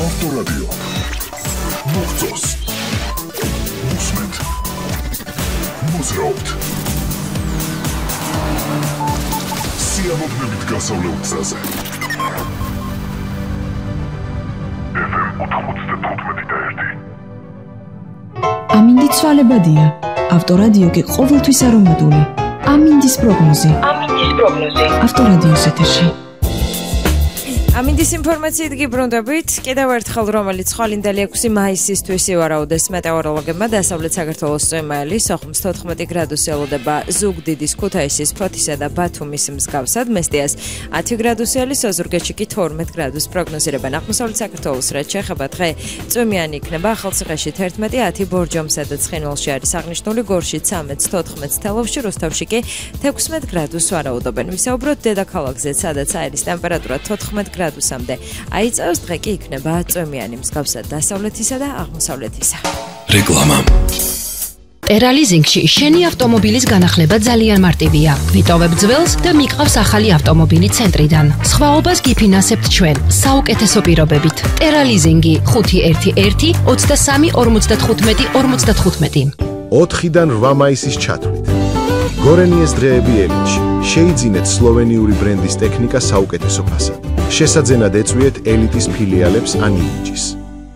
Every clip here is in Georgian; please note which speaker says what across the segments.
Speaker 1: ავტორადიო. მოგწოს. მუსმენთ. მუზრაობთ. სიამოვნებით გასავლელ გზაზე. FM 95.1.
Speaker 2: ამინდი ცვალებადია. ავტორადიო კი ყოველთვის არომატული. ამინდის პროგნოზი. ავტორადიოს ეთერში.
Speaker 3: ამინდის ინფორმაციით გიბრუნდებით. კიდევ ერთხელ რომელიც ხვალინდელი 6 მაისისთვის ივარაუდეს მეტეოროლოგებმა დასავლეთ საქართველოს წვიმაელი სოხუმს 14 გრადუსი ელოდება ზუგდიდის, ქუთაისის, ფოთისა და ბათუმის მსგავსად, მესტიას 10 გრადუსი ზურგეთში კი 12 გრადუს პროგნოზირებენ. აღმოსავლეთ საქართველოს რაც შეეხება დღე წვიმიანი იქნება, ახალციხეში 11, ბორჯომსა და ცხინვალში არის აღნიშნული, გორში 13, 14 თელავში, რუსთავში კი 16 გრადუსს ვარაუდობენ. ვისაუბროთ დედაქალაქზე, სადაც აირის ტემპერატურა 14 გრადუსამდე აიწევს, დღე კი იქნება წვიმიანი მსგავსად დასავლეთისა და აღმოსავლეთისა.
Speaker 4: რეკლამა.
Speaker 5: ტერალიზინგში შენი ავტომობილის განახლება ძალიან მარტივია. ვიტოვებ ძველს და მიყავს ახალი ავტომობილი ცენტრიდან. სხვაობას გიფინანსებთ ჩვენ საუკეთესო პირობებით. ტერალიზინგი 511 23 55 55.
Speaker 6: 4-დან 8 მაისის ჩათვლით. გორენიეს დღეები ელიტში. შეიძინეთ სლოვენიური ბრენდის ტექნიკა საუკეთესო ფასად. შესაძენად ეწვიეთ ელიტის ფილიალებს ან იმიჯის.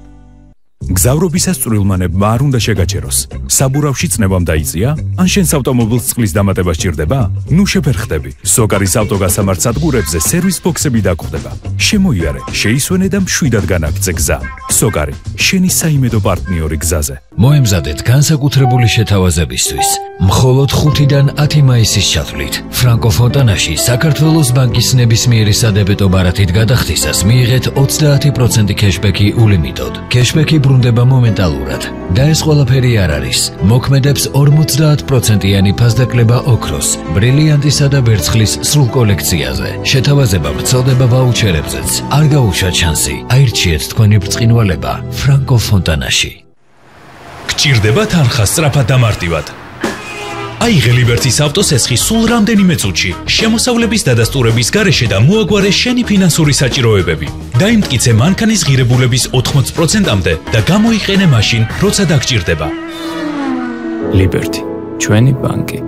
Speaker 4: გზავრობისას წვრილმანებმა არ უნდა შეგაჩეროს. საბურავში წნევამ დაიწია? ან შენს ავტომობილს წყლის დამატება სჭირდება? ნუ შეფერხდები. სოკარის ავტოგასამართ სადგურებზე სერვის ბოქსები დაგხვდება. შემოიარე, შეისვენე და მშვიდად განაგრძე გზა. სოკარი, შენი საიმედო პარტნიორი გზაზე.
Speaker 7: მოემზადეთ განსაკუთრებული შეთავაზებისთვის. მხოლოდ 5-დან 10 მაისის ჩათვლით. ფრანკო ფონტანაში საქართველოს ბანკის ნებისმიერი სადებეტო ბარათით გადახდისას მიიღეთ 30% კეშბექი ულიმიტოდ. კეშბექი ბრუნდება მომენტალურად და ეს ყველაფერი არ არის. მოქმედებს 50%-იანი ფასდაკლება ოქროს, ბრილიანტისა და ვერცხლის სრულ კოლექციაზე. შეთავაზება ვრცელდება ვაუჩერებზეც. არ გაუშვათ შანსი. აირჩიეთ თქვენი ბრწყინვალება ფრანკო ფონტანაში.
Speaker 4: გჭირდება თანხა სწრაფად და მარტივად. აიღე ლიბერტის ავტოსესხი სულ რამდენიმე წუთში, შემოსავლების დადასტურების გარეშე და მოაგვარე შენი ფინანსური საჭიროებები. დაიმტკიცე მანქანის ღირებულების 80%-მდე და გამოიყენე მაშინ, როცა დაგჭირდება.
Speaker 7: ლიბერტი, ჩვენი ბანკი.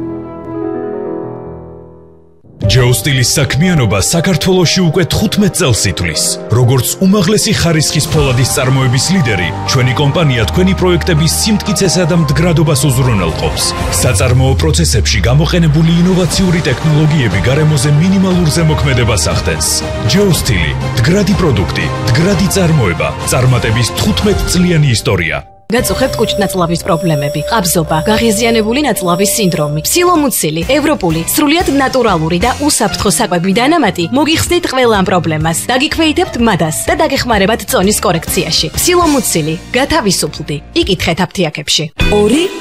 Speaker 4: ჯეოსტილის საქმიანობა საქართველოში უკვე 15 წელს ითვლის. როგორც უმაღლესი ხარისხის ფოლადის წარმოების ლიდერი, ჩვენი კომპანია თქვენი პროექტების სიმტკიცესა და მდგრადობას უზრუნველყოფს. საწარმოო პროცესებში გამოყენებული ინოვაციური ტექნოლოგიები გარემოზე მინიმალურ ზემოქმედებას ახდენს. ჯეოსტილი, მდგრადი პროდუქტი, მდგრადი წარმოება, წარმატების 15 წლიანი ისტორია.
Speaker 5: გაწუხებთ კუჭნაწლავის პრობლემები, ყაბზობა, გაღიზიანებული ნაწლავის სინდრომი, სილომუცილი, ევროპული, სრულიად ნატურალური და უსაფრთხო საკვები დანამატი მოგიხსნით ყველა ამ პრობლემას. დაგიქვეითებთ მადას და დაგეხმარებათ წონის კორექციაში. სილომუცილი, გათავისუფლდი. იკითხეთ აფთიაქებში. 2